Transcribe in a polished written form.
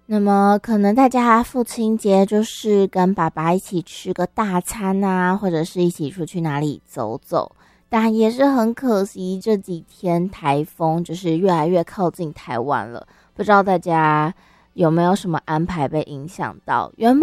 那么可能大家父亲节就是跟爸爸一起吃个大餐啊，或者是一起出去哪里走走，但也是很可惜这几天台风就是越来越靠近台湾了，不知道大家有没有什么安排被影响到？原本